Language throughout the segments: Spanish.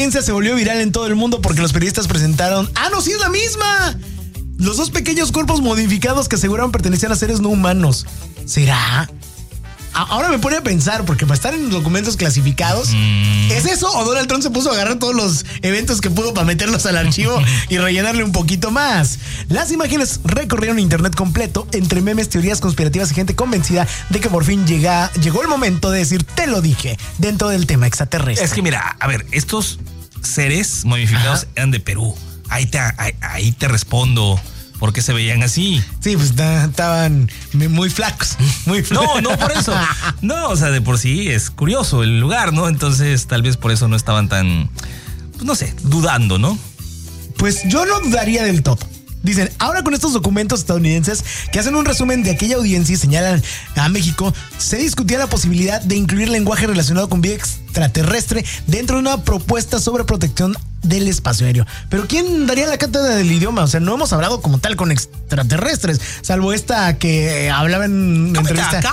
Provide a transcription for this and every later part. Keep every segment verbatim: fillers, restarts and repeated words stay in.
Se volvió viral en todo el mundo porque los periodistas presentaron... ¡Ah, no, sí es la misma! Los dos pequeños cuerpos modificados que aseguraban pertenecían a seres no humanos. ¿Será? Ahora me pone a pensar, porque para estar en documentos clasificados, mm. ¿es eso? ¿O Donald Trump se puso a agarrar todos los eventos que pudo para meterlos al archivo y rellenarle un poquito más? Las imágenes recorrieron internet completo entre memes, teorías conspirativas y gente convencida de que por fin llega, llegó el momento de decir, te lo dije, dentro del tema extraterrestre. Es que mira, a ver, estos seres modificados Ajá. eran de Perú. Ahí te, ahí, ahí te respondo. ¿Por qué se veían así? Sí, pues estaban muy flacos, muy flacos. No, no por eso. No, o sea, de por sí es curioso el lugar, ¿no? Entonces, tal vez por eso no estaban tan, pues no sé, dudando, ¿no? Pues yo no dudaría del todo. Dicen, ahora con estos documentos estadounidenses que hacen un resumen de aquella audiencia y señalan a México, se discutía la posibilidad de incluir lenguaje relacionado con vida extraterrestre dentro de una propuesta sobre protección del espacio aéreo. Pero ¿quién daría la cátedra del idioma? O sea, no hemos hablado como tal con extraterrestres, salvo esta que hablaba en entrevista.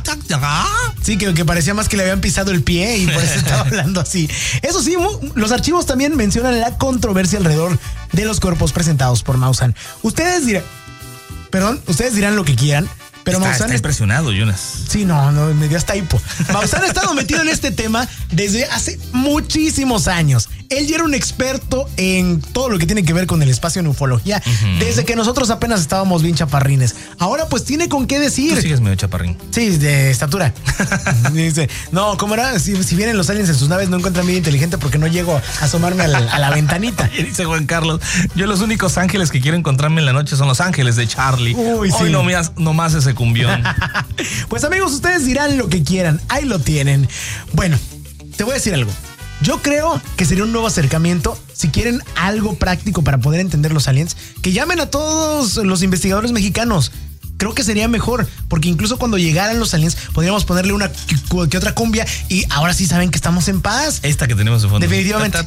Sí, que, que parecía más que le habían pisado el pie y por eso estaba hablando así. Eso sí, los archivos también mencionan la controversia alrededor de los cuerpos presentados por Maussan. Ustedes dirán, perdón, ustedes dirán lo que quieran, pero está, Maussan está impresionado, Jonas. Sí, no, no, me dio hasta hipo. Maussan ha estado metido en este tema desde hace muchísimos años. Él ya era un experto en todo lo que tiene que ver con el espacio, en ufología, uh-huh. desde que nosotros apenas estábamos bien chaparrines. Ahora pues tiene con qué decir. Tú sigues medio chaparrín. Sí, de estatura. Dice, no, ¿cómo era? Si, si vienen los aliens en sus naves no encuentran vida inteligente porque no llego a asomarme a la, a la ventanita. Y dice Juan Carlos, yo los únicos ángeles que quiero encontrarme en la noche son los ángeles de Charlie. Uy, Hoy sí. no, más, no más ese cumbión. Pues amigos, ustedes dirán lo que quieran. Ahí lo tienen. Bueno, te voy a decir algo. Yo creo que sería un nuevo acercamiento. Si quieren algo práctico para poder entender los aliens, que llamen a todos los investigadores mexicanos. Creo que sería mejor, porque incluso cuando llegaran los aliens podríamos ponerle una que otra cumbia y ahora sí saben que estamos en paz. Esta que tenemos de fondo. Definitivamente.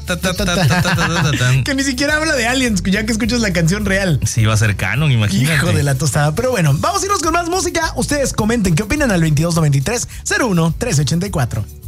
Que ni siquiera habla de aliens, ya que escuchas la canción real. Sí, va a ser canon, imagínate. Hijo de la tostada. Pero bueno, vamos a irnos con más música. Ustedes comenten qué opinan al veintidós noventa y tres cero uno trece ochenta y cuatro.